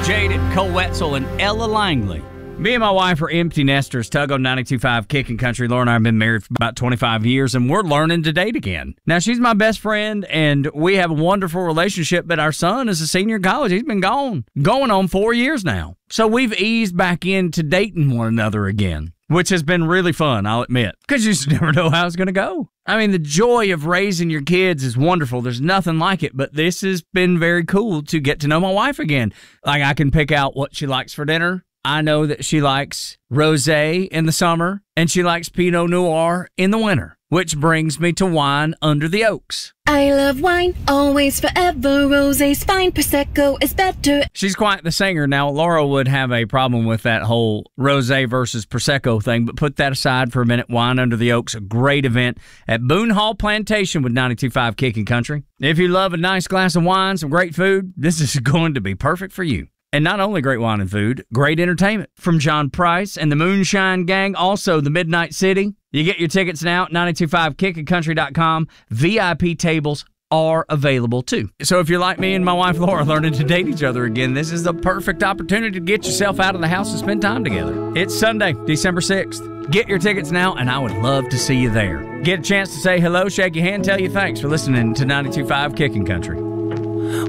Jaden, Cole Wetzel, and Ella Langley. Me and my wife are empty nesters. Tug on 92.5 Kicking Country. Laura and I have been married for about 25 years, and we're learning to date again. Now, she's my best friend, and we have a wonderful relationship, but our son is a senior in college. He's been going on 4 years now. So we've eased back into dating one another again, which has been really fun, I'll admit, because you just never know how it's going to go. I mean, the joy of raising your kids is wonderful. There's nothing like it, but this has been very cool to get to know my wife again. Like, I can pick out what she likes for dinner. I know that she likes rosé in the summer, and she likes Pinot Noir in the winter, which brings me to wine under the oaks. I love wine, always, forever. Rosé's fine, Prosecco is better. She's quite the singer. Now, Laura would have a problem with that whole rosé versus Prosecco thing, but put that aside for a minute. Wine under the Oaks, a great event at Boone Hall Plantation with 92.5 Kicking Country. If you love a nice glass of wine, some great food, this is going to be perfect for you. And not only great wine and food, great entertainment from John Price and the Moonshine Gang, also the Midnight City. You get your tickets now at 925kickingcountry.com. VIP tables are available too. So if you're like me and my wife Laura learning to date each other again, this is the perfect opportunity to get yourself out of the house and spend time together. It's Sunday, December 6th. Get your tickets now, and I would love to see you there. Get a chance to say hello, shake your hand, tell you thanks for listening to 92.5 Kicking Country.